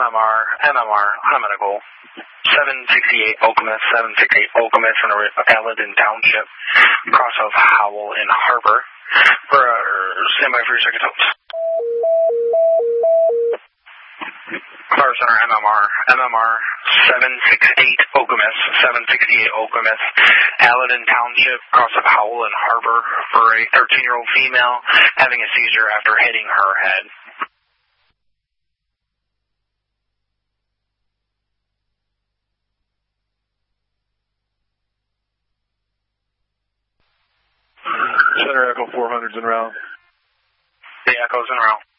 MMR, High Medical, 768 Okemos, 768 Okemos in Allen Township, cross of Howell in Harbor. For standby for your second hopes. Fire Center, MMR, 768 Okemos, 768 Okemos, Allen Township, cross of Howell in Harbor, for a 13-year-old female having a seizure after hitting her head. Center Echo 400's en route. The Echo's en route.